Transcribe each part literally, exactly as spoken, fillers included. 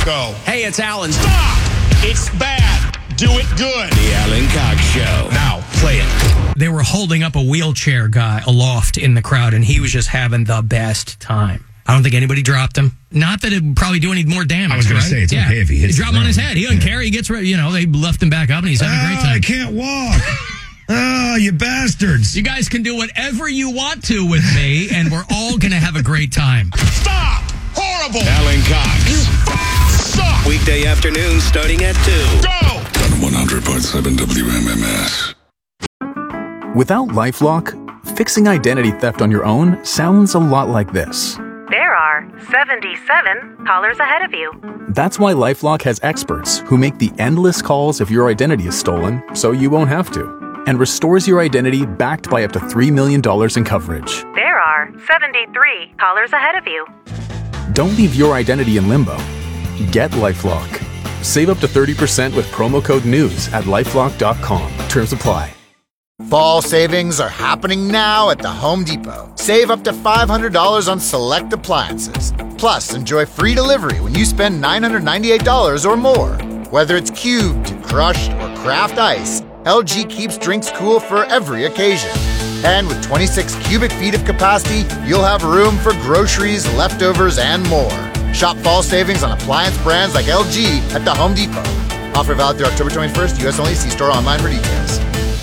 Go. Hey, it's Alan. Stop! It's bad. Do it good. The Alan Cox Show. Now, play it. They were holding up a wheelchair guy aloft in the crowd, and he was just having the best time. I don't think anybody dropped him. Not that it would probably do any more damage. I was going right? to say, it's yeah. okay if he hits They drop him on his head. He doesn't yeah. care. He gets, you know, they left him back up, and he's having a great Oh, time. I can't walk. Oh, you bastards. You guys can do whatever you want to with me, and we're all going to have a great time. Stop! Horrible! Alan Cox. You suck! Weekday afternoons starting at two. Go! On one hundred point seven W M M S. Without LifeLock, fixing identity theft on your own sounds a lot like this. There are seventy-seven callers ahead of you. That's why LifeLock has experts who make the endless calls if your identity is stolen, so you won't have to, and restores your identity backed by up to three million dollars in coverage. There are seventy-three callers ahead of you. Don't leave your identity in limbo. Get LifeLock. Save up to thirty percent with promo code NEWS at lifelock dot com. Terms apply. Fall savings are happening now at the Home Depot. Save up to five hundred dollars on select appliances. Plus, enjoy free delivery when you spend nine hundred ninety-eight dollars or more. Whether it's cubed, crushed, or craft ice, L G keeps drinks cool for every occasion. And with twenty-six cubic feet of capacity, you'll have room for groceries, leftovers, and more. Shop fall savings on appliance brands like L G at the Home Depot. Offer valid through October twenty-first, U S only. See store online for details.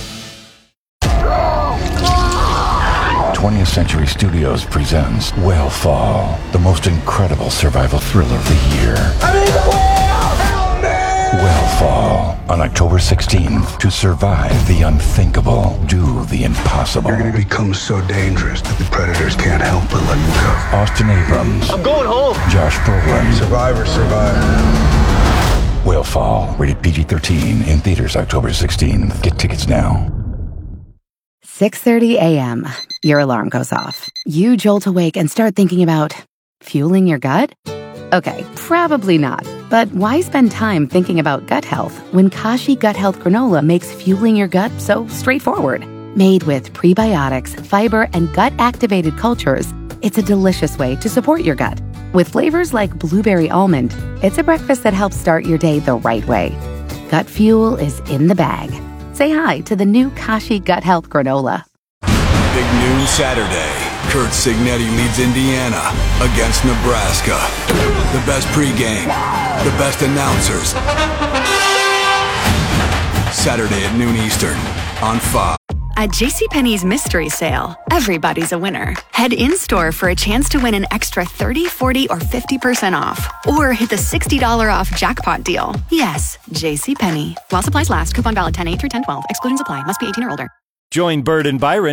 twentieth Century Studios presents Whale-Fall, the most incredible survival thriller of the year. I'm in the whale! Help me! Whale-Fall, on October sixteenth. To survive the unthinkable, do the impossible. You're going to become so dangerous that the predators can't help but let you go. Austin Abrams. I'm going home. Josh Brolin. Survivor, survivor. Whale-Fall, rated P G thirteen, in theaters October sixteenth. Get tickets now. six thirty a.m. Your alarm goes off. You jolt awake and start thinking about fueling your gut? Okay, probably not. But why spend time thinking about gut health when Kashi Gut Health Granola makes fueling your gut so straightforward? Made with prebiotics, fiber, and gut-activated cultures, it's a delicious way to support your gut. With flavors like blueberry almond, it's a breakfast that helps start your day the right way. Gut fuel is in the bag. Say hi to the new Kashi Gut Health Granola. Big noon Saturday. Kurt Signetti leads Indiana against Nebraska. The best pregame, the best announcers. Saturday at noon Eastern on Fox. At JCPenney's Mystery Sale, everybody's a winner. Head in-store for a chance to win an extra thirty, forty, or fifty percent off. Or hit the sixty dollars off jackpot deal. Yes, JCPenney. While supplies last, coupon valid ten eight through ten twelve. Exclusions apply. Must be eighteen or older. Join Bird and Byron